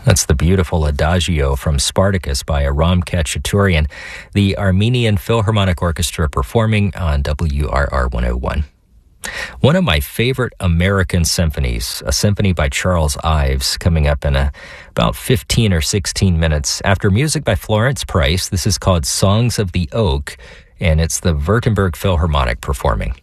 That's the beautiful Adagio from Spartacus by Aram Khachaturian, the Armenian Philharmonic Orchestra performing on WRR 101. One of my favorite American symphonies, a symphony by Charles Ives, coming up in about 15 or 16 minutes. After music by Florence Price, this is called Songs of the Oak, and it's the Württemberg Philharmonic performing.